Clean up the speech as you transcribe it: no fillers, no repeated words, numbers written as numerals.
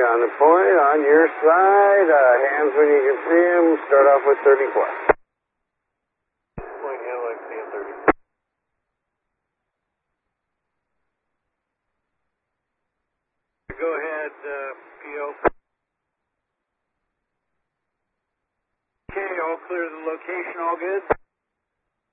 on the point, on your side. Hands when you can see them. Start off with 30 plus. Point handle like seeing 30. Go ahead, PO. Okay, all clear the location, all good?